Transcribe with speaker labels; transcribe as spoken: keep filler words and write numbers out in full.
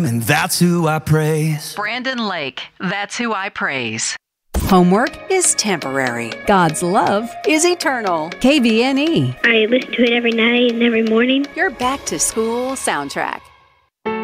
Speaker 1: And that's who I praise.
Speaker 2: Brandon Lake, that's who I praise.
Speaker 3: Homework is temporary. God's love is eternal. K V N E.
Speaker 4: I listen to it every night and every morning.
Speaker 3: Your back to school soundtrack.